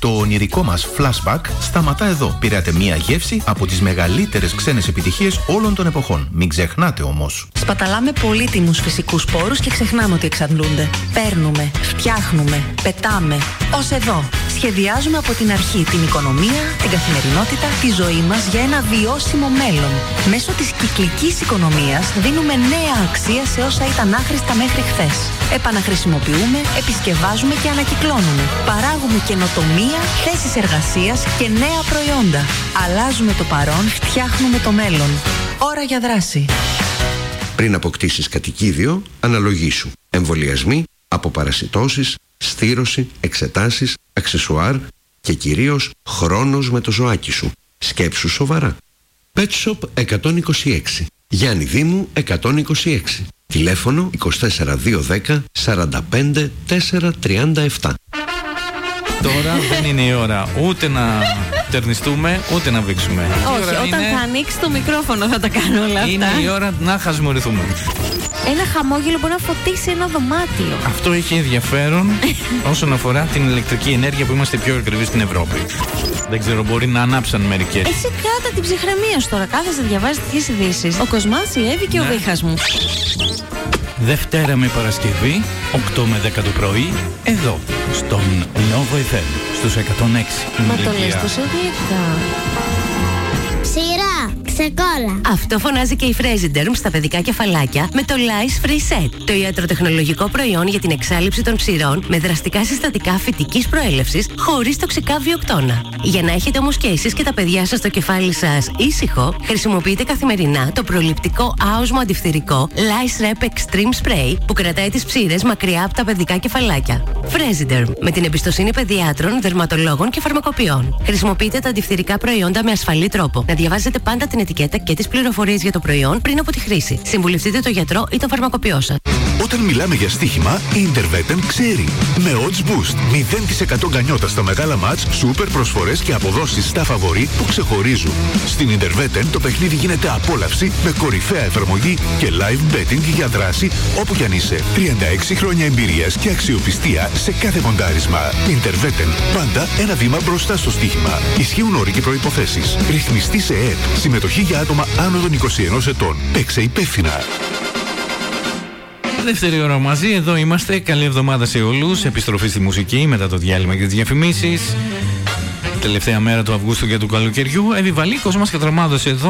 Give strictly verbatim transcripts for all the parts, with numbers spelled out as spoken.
Το ονειρικό μας flashback σταματά εδώ. Πήρατε μία γεύση από τις μεγαλύτερες ξένες επιτυχίες όλων των εποχών. Μην ξεχνάτε όμως. Σπαταλάμε πολύτιμους φυσικούς πόρους και ξεχνάμε ότι εξαντλούνται. Παίρνουμε, φτιάχνουμε, πετάμε. Ως εδώ. Σχεδιάζουμε από την αρχή την οικονομία, την καθημερινότητα, τη ζωή μας για ένα βιώσιμο μέλλον. Μέσω της κυκλικής οικονομίας δίνουμε νέα αξία σε όσα ήταν άχρηστα μέχρι χθες. Επαναχρησιμοποιούμε, επισκευάζουμε και ανακυκλώνουμε. Παράγουμε καινοτομία, θέσεις εργασίας και νέα προϊόντα. Αλλάζουμε το παρόν, φτιάχνουμε το μέλλον. Ώρα για δράση. Πριν αποκτήσεις κατοικίδιο, αναλογήσου. Εμβολιασμοί, αποπαρασιτώσεις, στήρωση, εξετάσεις, αξεσουάρ και κυρίως χρόνος με το ζωάκι σου. Σκέψου σοβαρά. Pet Shop εκατόν είκοσι έξι. Γιάννη Δήμου εκατόν είκοσι έξι. Τηλέφωνο είκοσι τέσσερα δύο δέκα σαράντα πέντε τέσσερα τριάντα επτά. Τώρα δεν είναι η ώρα ούτε να τερνιστούμε ούτε να βήξουμε. Όχι, όταν είναι... θα ανοίξει το μικρόφωνο θα τα κάνω όλα αυτά. Είναι η ώρα να χασμουριθούμε. Ένα χαμόγελο μπορεί να φωτίσει ένα δωμάτιο. Αυτό έχει ενδιαφέρον όσον αφορά την ηλεκτρική ενέργεια που είμαστε πιο ακριβείς στην Ευρώπη. Δεν ξέρω, μπορεί να ανάψαν μερικές. Εσύ κράτα την ψυχραιμία σου τώρα. Κάθεσαι να διαβάζεις τέτοιες ειδήσεις. Ο Κοσμάς, η Εύη και ναι. ο Βίχας μου. Δευτέρα με Παρασκευή, οκτώ με δέκα το πρωί, εδώ, στον Nova εφ εμ, στους εκατόν έξι. Μα το λες τόσο γλυκά. Σειρά, ξεκόλα. Αυτό φωνάζει και η Fresiderm στα παιδικά κεφαλάκια με το Lice Free Set. Το ιατροτεχνολογικό προϊόν για την εξάλειψη των ψηρών με δραστικά συστατικά φυτικής προέλευσης χωρίς τοξικά βιοκτώνα. Για να έχετε όμως και εσείς και τα παιδιά σας στο κεφάλι σας ήσυχο, χρησιμοποιείτε καθημερινά το προληπτικό άοσμο αντιφθυρικό Lice Rep Extreme Spray που κρατάει τις ψήρες μακριά από τα παιδικά κεφαλάκια. Fresiderm, με την εμπιστοσύνη παιδιάτρων, δερματολόγων και φαρμακοποιών. Χρησιμοποιείτε τα αντιφθυρικά προϊόντα με ασφαλή τρόπο. Να διαβάζετε πάντα την ετικέτα και τις πληροφορίες για το προϊόν πριν από τη χρήση. Συμβουλευτείτε τον γιατρό ή τον φαρμακοποιό σας. Όταν μιλάμε για στοίχημα, η Intervetten ξέρει. Με Odds Boost, μηδέν τοις εκατό γκανιότα στα μεγάλα μάτς, σούπερ προσφορές και αποδόσεις στα φαβορί που ξεχωρίζουν. Στην Intervetten το παιχνίδι γίνεται απόλαυση με κορυφαία εφαρμογή και live betting για δράση όπου κι αν είσαι. τριάντα έξι χρόνια εμπειρίας και αξιοπιστία σε κάθε ποντάρισμα. Intervetten, πάντα ένα βήμα μπροστά στο στοίχημα. Ισχύουν όροι και προϋποθέσεις. Ρυθμιστή σε ΕΕΠ. Συμμετοχή για άτομα άνω των είκοσι ενός ετών. Παίξε υπεύθυνα. Δεύτερη ώρα μαζί, εδώ είμαστε. Καλή εβδομάδα σε όλους. Επιστροφή στη μουσική μετά το διάλειμμα και τις διαφημίσεις. Τελευταία μέρα του Αυγούστου και του καλοκαιριού. Εβιβαλίκος μας κατραμάδωσε εδώ.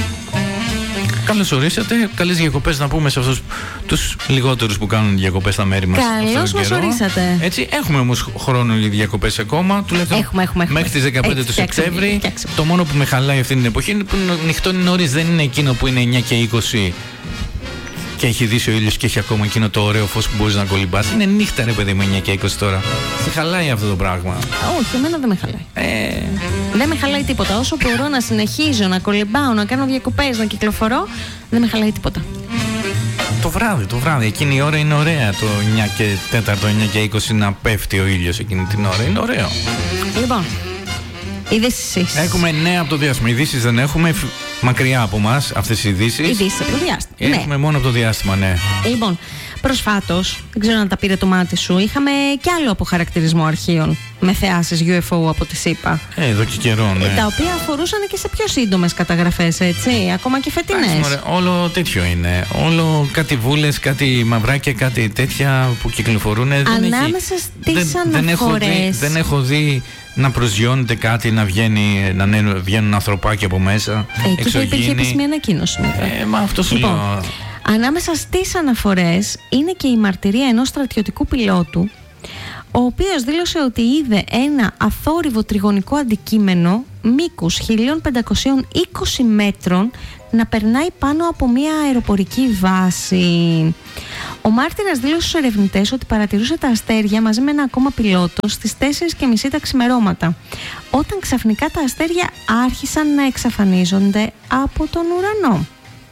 Καλώς ορίσατε. Καλές διακοπές να πούμε σε αυτούς τους λιγότερους που κάνουν διακοπές στα μέρη μας. Καλώς μας ορίσατε. Έτσι, έχουμε όμως χρόνο για διακοπές ακόμα. Έχουμε, έχουμε, έχουμε. Μέχρι τις δεκαπέντε Έτσι, του Σεπτέμβρη. Το μόνο που με χαλάει αυτή την εποχή είναι που νυχτώνει νωρίς. Δεν είναι εκείνο που είναι εννιά και είκοσι. Και έχει δύσει ο ήλιος και έχει ακόμα εκείνο το ωραίο φως που μπορείς να κολυμπάς. Είναι νύχτα ρε παιδί μου εννιά και είκοσι τώρα. Σε χαλάει αυτό το πράγμα? Όχι, εμένα δεν με χαλάει. Ε... Δεν με χαλάει τίποτα. Όσο μπορώ να συνεχίζω να κολυμπάω, να κάνω διακοπές, να κυκλοφορώ, δεν με χαλάει τίποτα. Το βράδυ, το βράδυ, εκείνη η ώρα είναι ωραία. Το εννιά και τέσσερα, εννιά και είκοσι να πέφτει ο ήλιος εκείνη την ώρα. Είναι ωραίο. Λοιπόν, ειδήσεις. Έχουμε νέα από το διάστημα. Ειδήσεις δεν έχουμε. Μακριά από εμάς αυτές οι ειδήσεις. Ειδήσεις από το διάστημα. Έχουμε ναι. μόνο από το διάστημα, ναι. Λοιπόν, προσφάτως, δεν ξέρω αν τα πήρε το μάτι σου, είχαμε κι άλλο αποχαρακτηρισμό αρχείων με θεάσεις γιου εφ ο από τη ΣΥΠΑ. Ε, εδώ και καιρό, ναι. Τα οποία αφορούσαν και σε πιο σύντομες καταγραφές, έτσι, ακόμα και φετινές. Άξι, όλο τέτοιο είναι. Όλο κάτι βούλες, κάτι μαυράκια, κάτι τέτοια που κυκλοφορούν. Ανάμεσα στις δεν, αναφορές. Δεν, δεν, δεν έχω δει να προσγειώνεται κάτι, να, βγαίνει, να βγαίνουν ανθρωπάκια από μέσα. Εκεί θα υπήρχε επίσημη ανακοίνωση. Ε, μα αυτό σου λοιπόν, λέω. Ανάμεσα στις αναφορές είναι και η μαρτυρία ενός στρατιωτικού πιλότου, ο οποίος δήλωσε ότι είδε ένα αθόρυβο τριγωνικό αντικείμενο μήκους χίλια πεντακόσια είκοσι μέτρων να περνάει πάνω από μια αεροπορική βάση. Ο μάρτυρας δήλωσε στους ερευνητές ότι παρατηρούσε τα αστέρια μαζί με ένα ακόμα πιλότο στις τέσσερις και μισή τα ξημερώματα, όταν ξαφνικά τα αστέρια άρχισαν να εξαφανίζονται από τον ουρανό.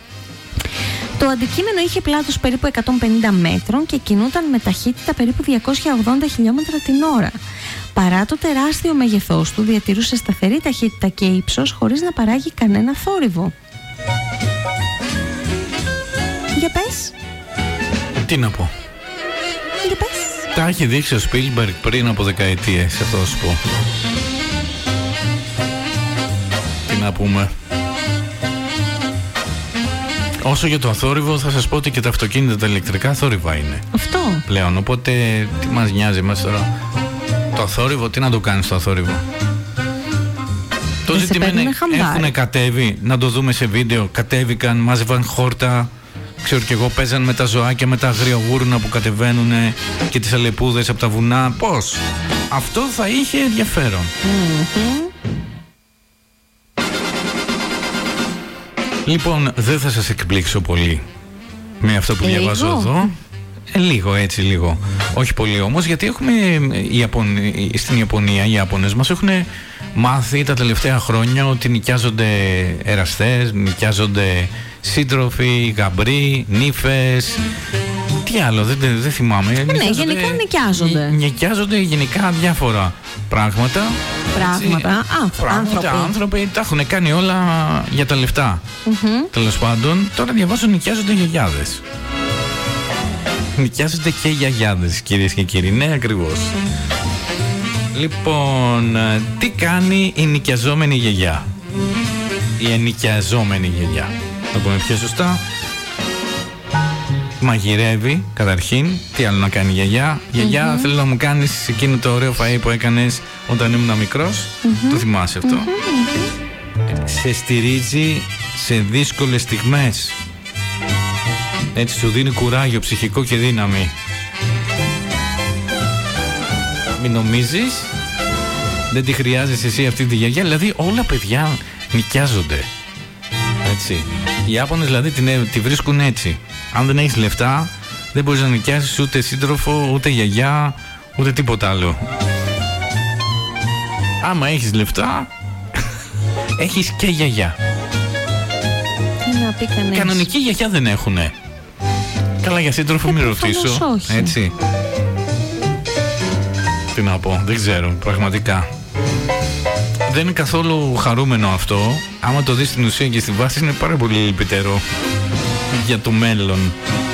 Το αντικείμενο είχε πλάτος περίπου εκατόν πενήντα μέτρων και κινούταν με ταχύτητα περίπου διακόσια ογδόντα χιλιόμετρα την ώρα. Παρά το τεράστιο μέγεθός του, διατηρούσε σταθερή ταχύτητα και ύψος χωρίς να παράγει κανένα θόρυβο. Για πες. Τι να πω. Για πες. Τα έχει δείξει ο Spielberg πριν από δεκαετίες, αυτό θα σου πω. Τι να πούμε. Όσο για το αθόρυβο, θα σας πω ότι και τα αυτοκίνητα τα ηλεκτρικά θόρυβα είναι. Αυτό. Πλέον, οπότε τι μας νοιάζει μας τώρα. Το αθόρυβο, τι να το κάνεις το αθόρυβο. Το ζήτημα είναι, έχουν κατέβει, να το δούμε σε βίντεο. Κατέβηκαν, μάζευαν χόρτα. Ξέρω κι εγώ, παίζαν με τα ζωάκια, με τα αγριογούρουνα που κατεβαίνουν και τις αλεπούδες από τα βουνά. Πώς. Αυτό θα είχε ενδιαφέρον. Mm-hmm. Λοιπόν, δεν θα σας εκπλήξω πολύ με αυτό που λίγο. διαβάζω εδώ. Ε, λίγο, έτσι λίγο. Όχι πολύ όμως, γιατί έχουμε οι Ιαπων... στην Ιαπωνία οι Ιάπωνες μας έχουν μάθει τα τελευταία χρόνια ότι νοικιάζονται εραστές, νοικιάζονται σύντροφοι, γαμπροί, νύφες. Τι άλλο, δεν, δεν θυμάμαι. Ναι, ναι, γενικά νοικιάζονται. Νοικιάζονται γενικά διάφορα πράγματα. Πράγματα, άνθρωποι. Πράγματα, άνθρωποι τα έχουν κάνει όλα για τα λεφτά. Mm-hmm. Τέλος πάντων, τώρα διαβάζω νοικιάζονται γιαγιάδες. Νοικιάζονται και γιαγιάδες, κυρίες και κύριοι. Ναι, ακριβώς. Λοιπόν, τι κάνει η νοικιαζόμενη γιαγιά? Η ενοικιαζόμενη γιαγιά, θα πούμε πιο σωστά. Μαγειρεύει, καταρχήν. Τι άλλο να κάνει η γιαγιά? Γιαγιά, mm-hmm. θέλω να μου κάνεις εκείνο το ωραίο φαΐ που έκανες όταν ήμουν μικρός. Mm-hmm. Το θυμάσαι αυτό? Mm-hmm. Σε στηρίζει σε δύσκολες στιγμές. Έτσι σου δίνει κουράγιο ψυχικό και δύναμη. Μην νομίζεις, δεν τη χρειάζεσαι εσύ αυτή τη γιαγιά. Δηλαδή όλα παιδιά νοικιάζονται. Έτσι. Οι Ιάπωνες δηλαδή τη, τη βρίσκουν έτσι. Αν δεν έχεις λεφτά, δεν μπορείς να νοικιάσεις ούτε σύντροφο, ούτε γιαγιά, ούτε τίποτα άλλο. Άμα έχεις λεφτά, έχεις και γιαγιά. Τι να πει κανείς. Κανονική γιαγιά δεν έχουνε. Καλά, για σύντροφο μην ρωτήσω. Έτσι. Τι να πω, δεν ξέρω, πραγματικά. Δεν είναι καθόλου χαρούμενο αυτό. Άμα το δεις στην ουσία και στη βάση, είναι πάρα πολύ λυπητερό για το μέλλον.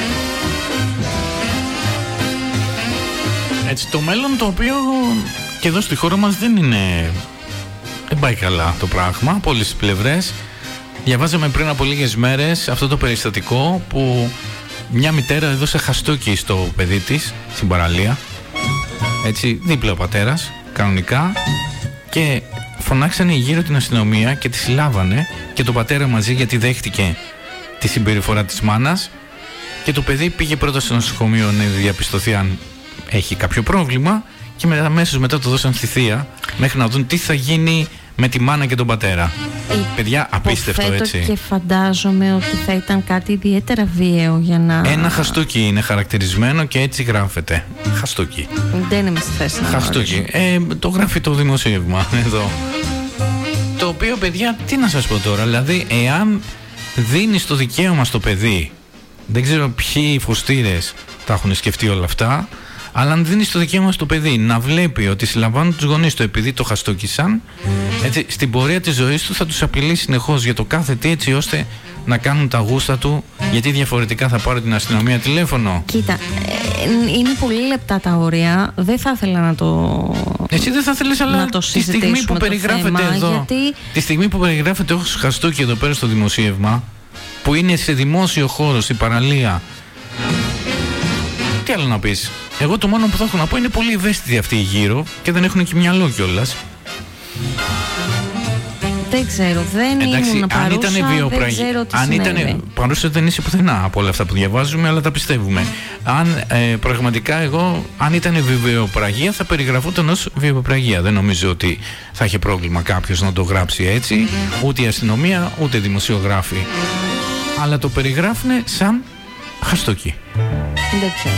Έτσι, το μέλλον το οποίο και εδώ στη χώρα μας δεν είναι... δεν πάει καλά το πράγμα από όλες τις πλευρές. Διαβάζαμε πριν από λίγες μέρες αυτό το περιστατικό που μια μητέρα έδωσε χαστούκι στο παιδί της στην παραλία. Έτσι, δίπλα ο πατέρας, κανονικά, και φωνάξανε γύρω την αστυνομία και τη συλλάβανε και τον πατέρα μαζί, γιατί δέχτηκε τη συμπεριφορά της μάνας, και το παιδί πήγε πρώτα στο νοσοκομείο να διαπιστωθεί αν έχει κάποιο πρόβλημα και μετά, αμέσως μετά το δώσαν στη θεία μέχρι να δουν τι θα γίνει με τη μάνα και τον πατέρα. Ε, Παιδιά, απίστευτο, έτσι. Και φαντάζομαι ότι θα ήταν κάτι ιδιαίτερα βίαιο για να... Ένα χαστούκι είναι χαρακτηρισμένο και έτσι γράφεται. Χαστούκι. Δεν είμαι στη θέση να Χαστούκι. Ε, το γράφει το δημοσίευμα εδώ. Το οποίο, παιδιά, τι να σας πω τώρα. Δηλαδή, εάν δίνεις το δικαίωμα στο παιδί, δεν ξέρω ποιοι φουστήρες τα έχουν σκεφτεί όλα αυτά, αλλά αν δίνεις το δικαίωμα στο παιδί να βλέπει ότι συλλαμβάνουν τους γονείς του επειδή το χαστούκισαν, έτσι, στην πορεία της ζωής του θα τους απειλεί συνεχώς για το κάθε τι, έτσι ώστε να κάνουν τα γούστα του, γιατί διαφορετικά θα πάρει την αστυνομία τηλέφωνο. Κοίτα, ε, είναι πολύ λεπτά τα όρια. Δεν θα ήθελα να το... Εσύ δεν θα θέλεις, αλλά τη στιγμή που περιγράφεται θέμα, εδώ, γιατί... τη στιγμή που περιγράφεται ως χαστούκι εδώ πέρα στο δημοσίευμα, που είναι σε δημόσιο χώρο, στην παραλία, τι άλλο να πεις? Εγώ το μόνο που θα έχω να πω είναι πολύ ευαίσθητοι αυτοί γύρω και δεν έχουν και μυαλό κιόλας. Δεν ξέρω, δεν Εντάξει, ήμουν παρούσα, αν ήτανε βιοπραγία, δεν ξέρω τι αν ήτανε, παρούσα δεν είσαι πουθενά από όλα αυτά που διαβάζουμε, αλλά τα πιστεύουμε. Αν ε, πραγματικά εγώ, αν ήταν βιοπραγία, θα περιγραφόταν ως βιοπραγία. Δεν νομίζω ότι θα είχε πρόβλημα κάποιος να το γράψει έτσι, ούτε η αστυνομία, ούτε δημοσιογράφοι. Αλλά το περιγράφουν σαν χαστούκι. Δεν ξέρω.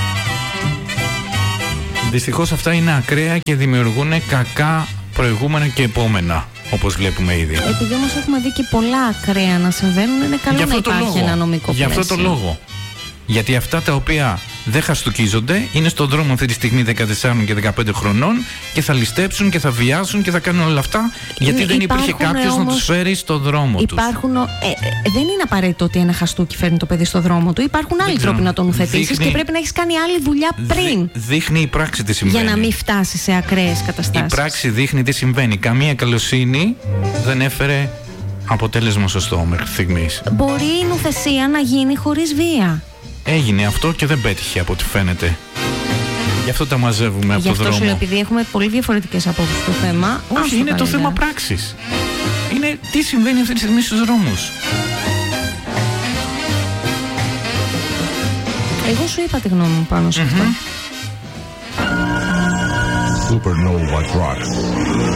Δυστυχώς αυτά είναι ακραία και δημιουργούν κακά προηγούμενα και επόμενα, όπως βλέπουμε ήδη. Επειδή όμως έχουμε δει και πολλά ακραία να συμβαίνουν, είναι καλό να υπάρχει λόγο. Ένα νομικό πλαίσιο. Γι' αυτό το λόγο. Γιατί αυτά τα οποία δεν χαστουκίζονται είναι στον δρόμο αυτή τη στιγμή δεκατεσσάρων και δεκαπέντε χρονών και θα ληστέψουν και θα βιάσουν και θα κάνουν όλα αυτά γιατί είναι, δεν υπήρχε κάποιος να τους φέρει στον δρόμο τους. Υπάρχουν, ε, ε, δεν είναι απαραίτητο ότι ένα χαστούκι φέρνει το παιδί στον δρόμο του. Υπάρχουν άλλοι τρόποι να τον ουθετήσεις και πρέπει να έχεις κάνει άλλη δουλειά πριν. Δει, δείχνει η πράξη τι συμβαίνει. Για να μην φτάσει σε ακραίες καταστάσεις. Η πράξη δείχνει τι συμβαίνει. Καμία καλοσύνη δεν έφερε αποτέλεσμα σωστό μέχρι στιγμής. Μπορεί η νουθεσία να γίνει χωρίς βία. Έγινε αυτό και δεν πέτυχε από ό,τι φαίνεται. Γι' αυτό τα μαζεύουμε από Γι' το αυτό δρόμο. σου λέω, επειδή έχουμε πολύ διαφορετικές απόψεις στο θέμα. Όχι, είναι το θέμα πράξης. Είναι τι συμβαίνει αυτή τη στιγμή στους δρόμους. Εγώ σου είπα τη γνώμη μου πάνω σε αυτό. Supernova Trucks.